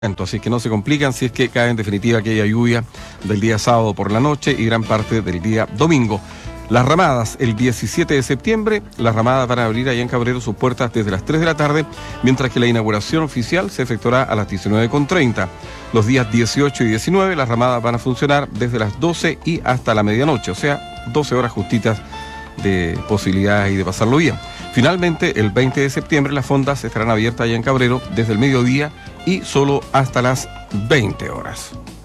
Así que no se complican si es que cae en definitiva aquella lluvia del día sábado por la noche y gran parte del día domingo. Las ramadas, el 17 de septiembre, las ramadas van a abrir allá en Cabrero sus puertas desde las 3 de la tarde, mientras que la inauguración oficial se efectuará a las 19:30. Los días 18 y 19 las ramadas van a funcionar desde las 12 y hasta la medianoche, o sea, 12 horas justitas de posibilidades y de pasarlo bien. Finalmente, el 20 de septiembre las fondas estarán abiertas allá en Cabrero desde el mediodía y solo hasta las 20 horas.